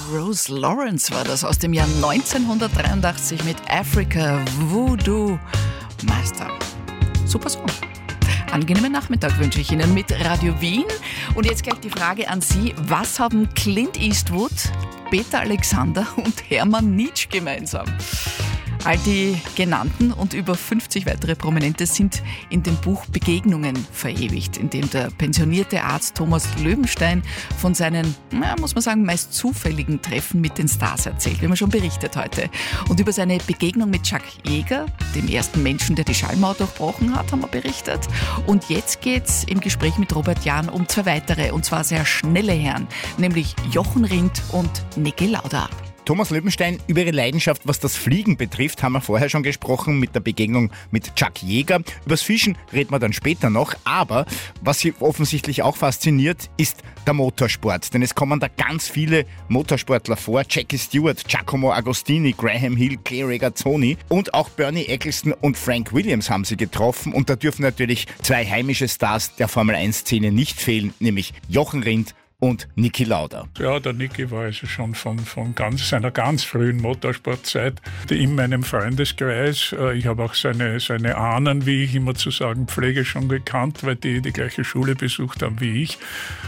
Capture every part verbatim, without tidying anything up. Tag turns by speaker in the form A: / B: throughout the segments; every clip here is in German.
A: Rose Lawrence war das aus dem Jahr neunzehnhundertdreiundachtzig mit Africa Voodoo Master. Super Song. Angenehmen Nachmittag wünsche ich Ihnen mit Radio Wien. Und jetzt gleich die Frage an Sie. Was haben Clint Eastwood, Peter Alexander und Hermann Nitsch gemeinsam? All die genannten und über fünfzig weitere Prominente sind in dem Buch Begegnungen verewigt, in dem der pensionierte Arzt Thomas Löwenstein von seinen, na, muss man sagen, meist zufälligen Treffen mit den Stars erzählt, wie man schon berichtet heute. Und über seine Begegnung mit Chuck Yeager, dem ersten Menschen, der die Schallmauer durchbrochen hat, haben wir berichtet. Und jetzt geht's im Gespräch mit Robert Jahn um zwei weitere, und zwar sehr schnelle Herren, nämlich Jochen Rindt und Niki Lauda.
B: Thomas Löwenstein, über ihre Leidenschaft, was das Fliegen betrifft, haben wir vorher schon gesprochen mit der Begegnung mit Chuck Yeager. Übers Fischen reden wir dann später noch. Aber was sie offensichtlich auch fasziniert, ist der Motorsport. Denn es kommen da ganz viele Motorsportler vor. Jackie Stewart, Giacomo Agostini, Graham Hill, Clay Regazzoni und auch Bernie Ecclestone und Frank Williams haben sie getroffen. Und da dürfen natürlich zwei heimische Stars der Formel eins Szene nicht fehlen, nämlich Jochen Rindt und Niki Lauda.
C: Ja, der Niki war also schon von, von ganz, seiner ganz frühen Motorsportzeit in meinem Freundeskreis. Ich habe auch seine, seine Ahnen, wie ich immer zu sagen pflege, schon gekannt, weil die die gleiche Schule besucht haben wie ich.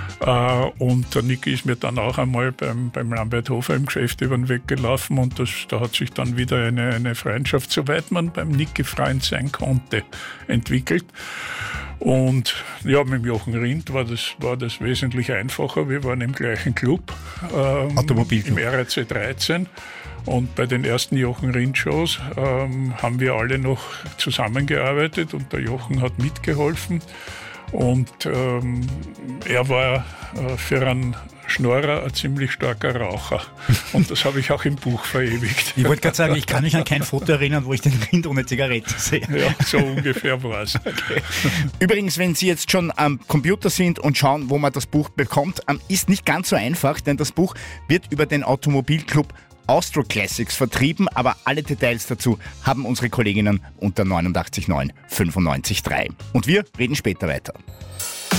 C: Und der Niki ist mir dann auch einmal beim, beim Lambert Hofer im Geschäft über den Weg gelaufen und das, da hat sich dann wieder eine, eine Freundschaft, soweit man beim Niki Freund sein konnte, entwickelt. Und ja, mit dem Jochen Rindt war das, war das wesentlich einfacher. Wir waren im gleichen Club, ähm,
B: Automobilclub.
C: im R A C dreizehn. Und bei den ersten Jochen Rindt-Shows ähm, haben wir alle noch zusammengearbeitet und der Jochen hat mitgeholfen. Und ähm, er war äh, für einen Schnorrer ein ziemlich starker Raucher. Und das habe ich auch im Buch verewigt.
B: Ich wollte gerade sagen, ich kann mich an kein Foto erinnern, wo ich den Rind ohne Zigarette sehe.
C: Ja, so ungefähr war es.
B: Okay. Übrigens, wenn Sie jetzt schon am Computer sind und schauen, wo man das Buch bekommt, ist nicht ganz so einfach, denn das Buch wird über den Automobilclub Austro Classics vertrieben, aber alle Details dazu haben unsere Kolleginnen unter neunundachtzig neun fünfundneunzig drei. Und wir reden später weiter.